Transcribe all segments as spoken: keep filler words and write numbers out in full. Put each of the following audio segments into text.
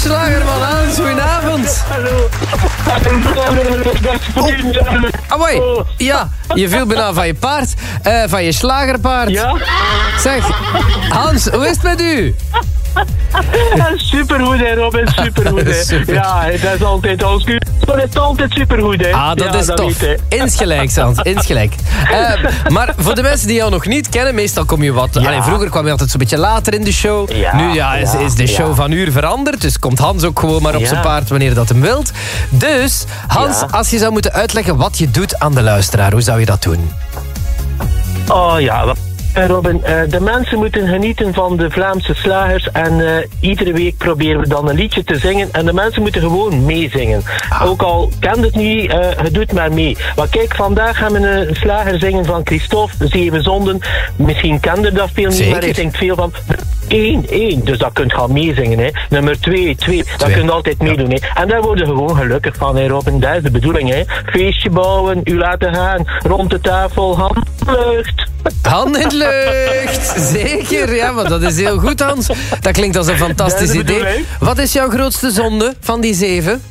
Slagerman Hans, goedenavond. Hallo. Amai, ja, je viel bijna van je paard. Uh, van je slagerpaard. Ja? Zeg, Hans, hoe is het met u? Supergoed, hè, Robin, supergoed. Hè. Super. Ja, dat is altijd als u. Dat is altijd supergoed, hè. Ah, dat ja, is dat tof. weet, Insgelijk, Hans, insgelijk. Uh, maar voor de mensen die jou nog niet kennen, meestal kom je wat... Ja. Allee, vroeger kwam je altijd zo'n beetje later in de show. Ja, nu ja, is, is de show ja. van uur veranderd, dus komt Hans ook gewoon maar op Ja. zijn paard wanneer dat hem wilt. Dus, Hans, Ja. als je zou moeten uitleggen wat je doet aan de luisteraar, hoe zou je dat doen? Oh ja, wat- eh, Robin, eh, de mensen moeten genieten van de Vlaamse slagers en eh, iedere week proberen we dan een liedje te zingen en de mensen moeten gewoon meezingen. Ook al kent het niet, uh, het doet maar mee. Maar kijk, vandaag gaan we een slager zingen van Christophe, Zeven Zonden. Misschien kende dat veel niet, Zeker. maar hij zingt veel van één, één. Dus dat kunt gaan meezingen, hè. Nummer twee, twee. Dat Twee. kun je altijd meedoen, hè. En daar worden we gewoon gelukkig van, hè, Robin. Dat is de bedoeling, hè. Feestje bouwen, u laten gaan, rond de tafel, handlucht. Hand in de lucht, zeker. Ja, maar dat is heel goed, Hans. Dat klinkt als een fantastisch Dat is de idee. bedoeling. Wat is jouw grootste zonde van die zeven?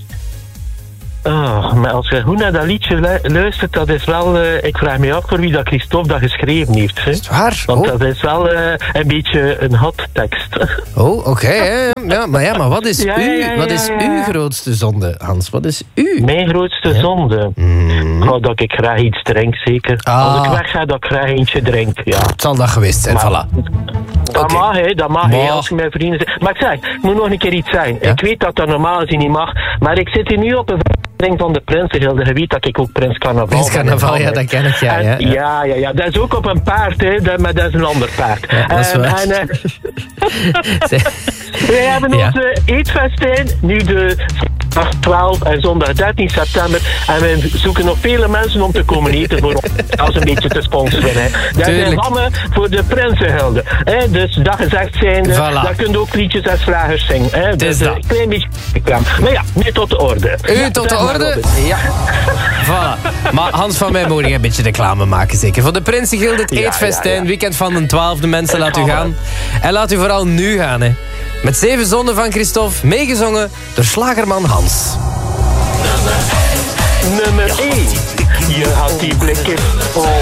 Oh, maar als je goed naar dat liedje lu- luistert, dat is wel... Uh, ik vraag me af voor wie dat Christophe dat geschreven heeft. Hè? Is het waar? Want Oh, dat is wel uh, een beetje een hot tekst. oh oké. hè. ja, maar ja, maar wat is, Ja, u, ja, ja, wat is ja, ja. uw grootste zonde, Hans? Wat is u? Mijn grootste zonde? Mm. Oh, dat ik graag iets drink, zeker. Ah. Als ik wegga, dat ik graag eentje drink, ja. Het zal dat geweest zijn, Maar- voilà. Dat Oké. mag, hè, dat mag, hè, Mag. als je mijn vrienden zegt. Maar ik zeg, het moet nog een keer iets zijn. Ja? Ik weet dat dat normaal gezien niet mag, maar ik zit hier nu op een vergadering van de Prinsengilde. Je weet dat ik ook Prins Carnaval Prins ben. Carnaval, ja, dat ken ik, ja, En- ja, ja. ja, ja, ja. Dat is ook op een paard, hè, dat, maar dat is een ander paard. Ja, dat is Ehm, waar. en, eh, Zeg, wij hebben Ja. onze eetfestijn, nu de zondag twaalf en zondag dertien september. En we zoeken nog vele mensen om te komen eten voor ons een beetje te sponsoren. Hè. Dat zijn Tuurlijk. mannen voor de Prinsengilde. Hè. Dus dat gezegd zijnde, Voilà. daar kun je ook liedjes en slagers zingen. Hè. Het is Dus dat. een klein beetje reclame. Maar ja, nu tot de orde. u Ja, tot de zeg maar, orde? Robin. Ja. Voilà. Maar Hans van mij moet een beetje reclame maken, zeker. Voor de Prinsengilde, het Ja, eetfestijn, ja, ja. weekend van de twaalfde, mensen, laat u gaan we. gaan. En laat u vooral nu gaan, hè. Met Zeven Zonden van Christophe, meegezongen door slagerman Hans. Nummer één. Je had die blikken. Oh.